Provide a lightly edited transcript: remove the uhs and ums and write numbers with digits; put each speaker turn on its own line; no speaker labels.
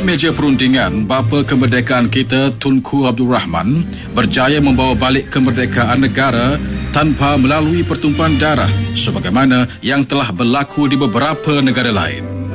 meja perundingan, bapa kemerdekaan kita Tunku Abdul Rahman berjaya membawa balik kemerdekaan negara tanpa melalui pertumpahan darah sebagaimana yang telah berlaku di beberapa negara lain.